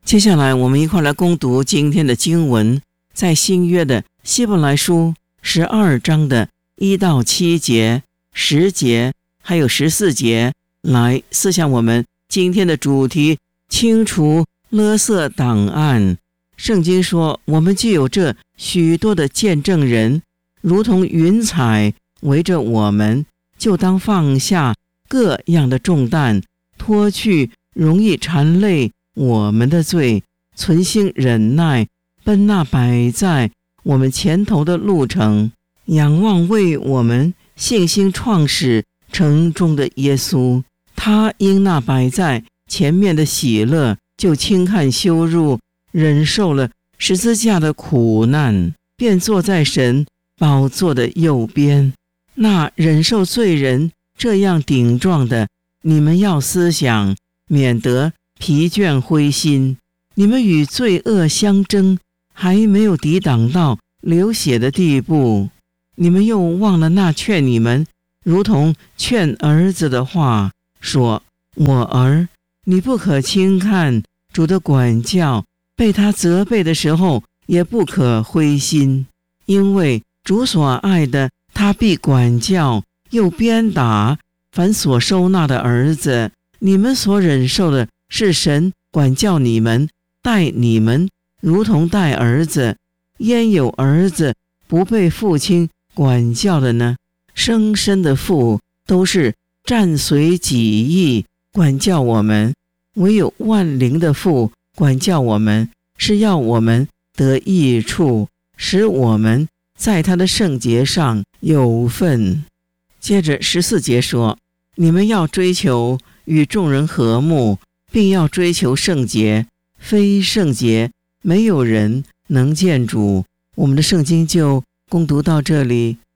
接下来我们一块来攻读今天的经文，在新约的希伯来书12章的1到7节、10节还有14节，来思想我们今天的主题：清除垃圾档案。圣经说，我们具有这许多的见证人，如同云彩围着我们，就当放下各样的重担，脱去容易缠累我们的罪，存心忍耐，奔那摆在我们前头的路程，仰望为我们信心创始成终的耶稣。他因那摆在前面的喜乐，就轻看羞辱，忍受了十字架的苦难，便坐在神宝座的右边。那忍受罪人这样顶撞的，你们要思想，免得疲倦灰心。你们与罪恶相争，还没有抵挡到流血的地步，你们又忘了那劝你们如同劝儿子的话，说：我儿，你不可轻看主的管教，被他责备的时候也不可灰心，因为主所爱的，他必管教又鞭打凡所收纳的儿子。你们所忍受的，是神管教你们，待你们如同待儿子。焉有儿子不被父亲管教的呢？生身的父都是暂随己意管教我们，唯有万灵的父管教我们，是要我们得益处，使我们在他的圣洁上有份。接着14节说，你们要追求与众人和睦，并要追求圣洁，非圣洁没有人能见主。我们的圣经就攻读到这里，